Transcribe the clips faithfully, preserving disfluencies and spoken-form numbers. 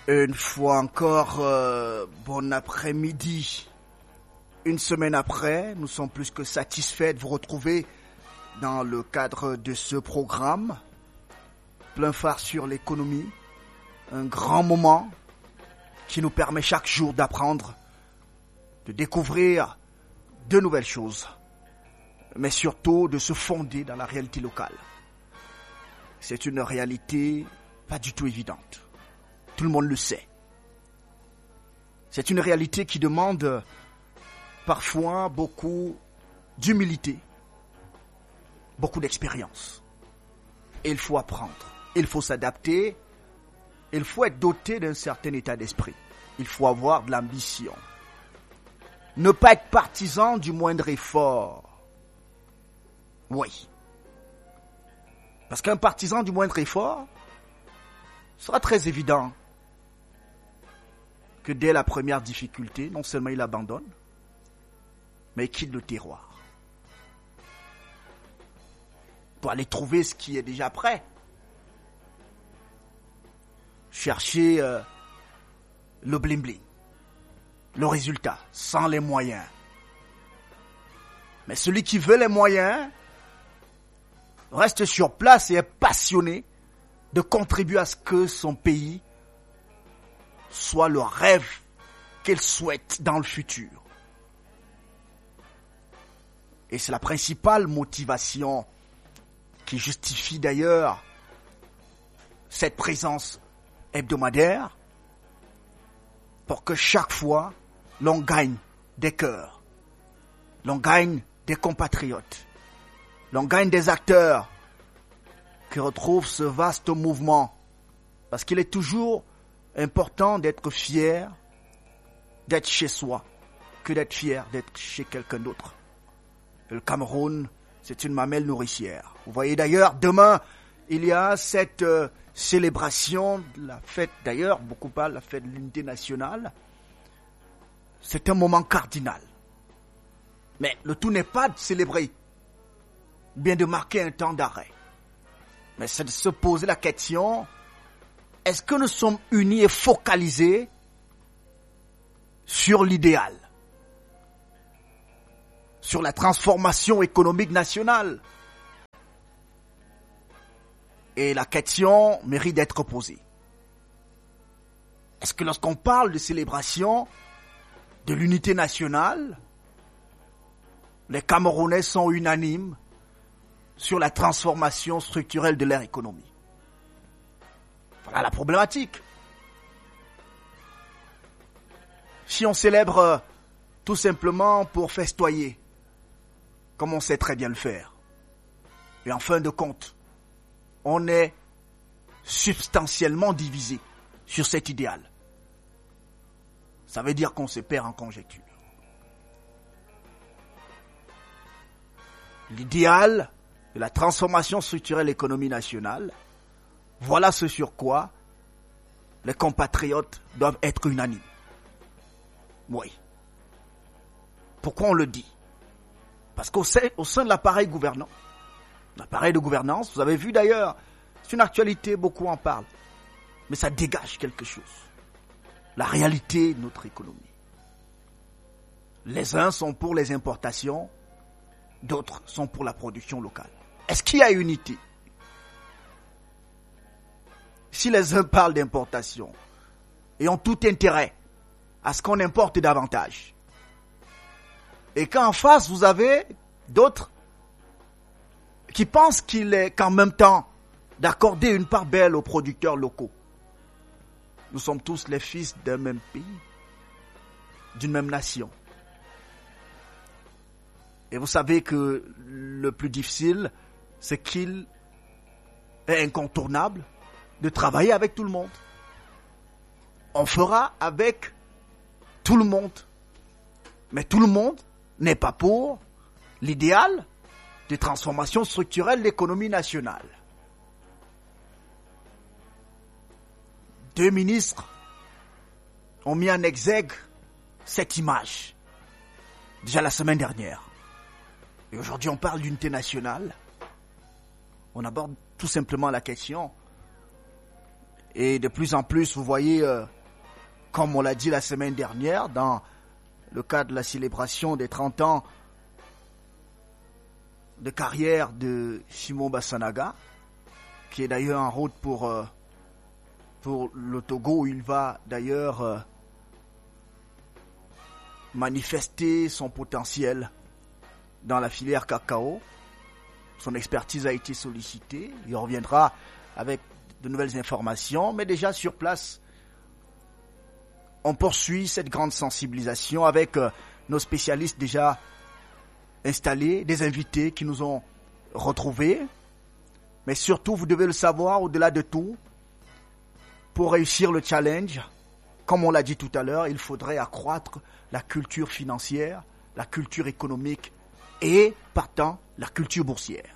Une fois encore, euh, bon après-midi. Une semaine après, nous sommes plus que satisfaits de vous retrouver dans le cadre de ce programme. Plein phare sur l'économie. Un grand moment qui nous permet chaque jour d'apprendre, de découvrir de nouvelles choses, mais surtout de se fonder dans la réalité locale. C'est une réalité pas du tout évidente. Tout le monde le sait. C'est une réalité qui demande parfois beaucoup d'humilité, beaucoup d'expérience. Et il faut apprendre, il faut s'adapter, il faut être doté d'un certain état d'esprit. Il faut avoir de l'ambition. Ne pas être partisan du moindre effort. Oui. Parce qu'un partisan du moindre effort sera très évident que dès la première difficulté, non seulement il abandonne, mais il quitte le terroir pour aller trouver ce qui est déjà prêt. Chercher euh, le bling-bling, le résultat, sans les moyens. Mais celui qui veut les moyens reste sur place et est passionné de contribuer à ce que son pays soit le rêve qu'il souhaite dans le futur. Et c'est la principale motivation qui justifie d'ailleurs cette présence hebdomadaire pour que chaque fois l'on gagne des cœurs, l'on gagne des compatriotes, l'on gagne des acteurs qui retrouvent ce vaste mouvement, parce qu'il est toujours important d'être fier d'être chez soi que d'être fier d'être chez quelqu'un d'autre. Le Cameroun, c'est une mamelle nourricière. Vous voyez d'ailleurs, demain, il y a cette euh, célébration, la fête d'ailleurs, beaucoup parlent de la fête de l'unité nationale. C'est un moment cardinal. Mais le tout n'est pas de célébrer, bien de marquer un temps d'arrêt. Mais c'est de se poser la question, est-ce que nous sommes unis et focalisés sur l'idéal, sur la transformation économique nationale? Et la question mérite d'être posée. Est-ce que lorsqu'on parle de célébration de l'unité nationale, les Camerounais sont unanimes sur la transformation structurelle de leur économie? Voilà la problématique. Si on célèbre tout simplement pour festoyer, comme on sait très bien le faire, et en fin de compte, on est substantiellement divisé sur cet idéal, ça veut dire qu'on se perd en conjecture. L'idéal de la transformation structurelle de l'économie nationale, voilà ce sur quoi les compatriotes doivent être unanimes. Oui. Pourquoi on le dit? Parce qu'au sein, au sein de l'appareil gouvernant, l'appareil de gouvernance, vous avez vu d'ailleurs, c'est une actualité, beaucoup en parlent, mais ça dégage quelque chose. La réalité de notre économie. Les uns sont pour les importations, d'autres sont pour la production locale. Est-ce qu'il y a unité? Si les uns parlent d'importation et ont tout intérêt à ce qu'on importe davantage, et qu'en face vous avez d'autres qui pensent qu'il est qu'en même temps d'accorder une part belle aux producteurs locaux, nous sommes tous les fils d'un même pays, d'une même nation. Et vous savez que le plus difficile, c'est qu'il est incontournable de travailler avec tout le monde. On fera avec tout le monde. Mais tout le monde n'est pas pour l'idéal de transformation structurelle de l'économie nationale. Deux ministres ont mis en exergue cette image déjà la semaine dernière. Et aujourd'hui, on parle d'unité nationale. On aborde tout simplement la question. Et de plus en plus, vous voyez, euh, comme on l'a dit la semaine dernière, dans le cadre de la célébration des trente ans de carrière de Simon Bassanaga, qui est d'ailleurs en route pour, euh, pour le Togo, où il va d'ailleurs euh, manifester son potentiel dans la filière cacao. Son expertise a été sollicitée. Il reviendra avec de nouvelles informations, mais déjà sur place, on poursuit cette grande sensibilisation avec euh, nos spécialistes déjà installés, des invités qui nous ont retrouvés. Mais surtout, vous devez le savoir, au-delà de tout, pour réussir le challenge, comme on l'a dit tout à l'heure, il faudrait accroître la culture financière, la culture économique et, partant, la culture boursière.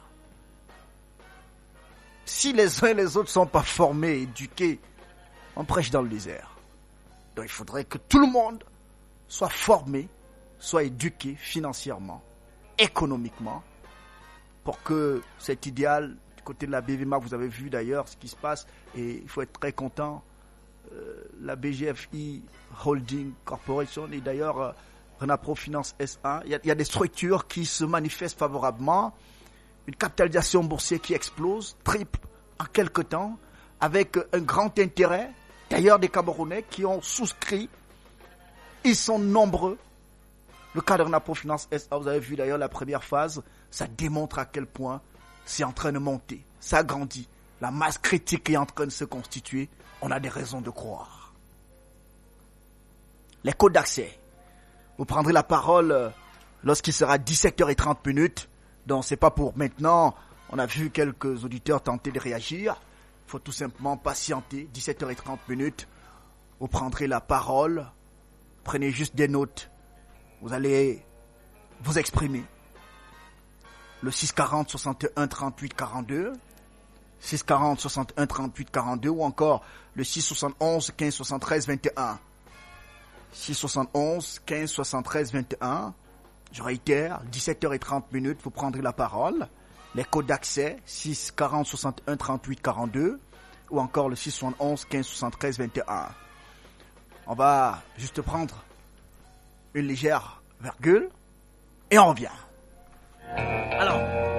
Si les uns et les autres ne sont pas formés, éduqués, on prêche dans le désert. Donc il faudrait que tout le monde soit formé, soit éduqué financièrement, économiquement, pour que cet idéal, du côté de la B V M A, vous avez vu d'ailleurs ce qui se passe, et il faut être très content, euh, la B G F I Holding Corporation et d'ailleurs euh, Renapro Finance S A, il y, a, il y a des structures qui se manifestent favorablement, une capitalisation boursière qui explose, triple en quelque temps, avec un grand intérêt, d'ailleurs des Camerounais qui ont souscrit, ils sont nombreux. Le cadre Renapro Finance S A, vous avez vu d'ailleurs la première phase, ça démontre à quel point c'est en train de monter, ça grandit, la masse critique est en train de se constituer, on a des raisons de croire. Les codes d'accès, vous prendrez la parole lorsqu'il sera dix-sept heures trente minutes, donc c'est pas pour maintenant, on a vu quelques auditeurs tenter de réagir, il faut tout simplement patienter, dix-sept heures trente minutes, vous prendrez la parole, prenez juste des notes, vous allez vous exprimer. Le six quarante soixante et un trente-huit quarante-deux, six quarante soixante et un trente-huit quarante-deux ou encore le six soixante-onze quinze soixante-treize vingt et un. six soixante-onze quinze soixante-treize vingt et un. Je réitère, dix-sept heures trente minutes, vous prendrez la parole. Les codes d'accès, six quarante soixante et un trente-huit quarante-deux ou encore le six soixante-onze quinze soixante-treize vingt et un. On va juste prendre une légère virgule et on revient. Alors,